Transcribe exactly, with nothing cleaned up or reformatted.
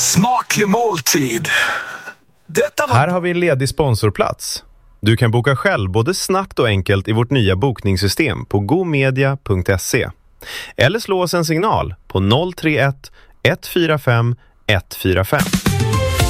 Smaklig måltid. Detta var... Här har vi en ledig sponsorplats. Du kan boka själv både snabbt och enkelt i vårt nya bokningssystem på gomedia punkt se. Eller slå oss en signal på noll tre ett ett fyra fem ett fyra fem.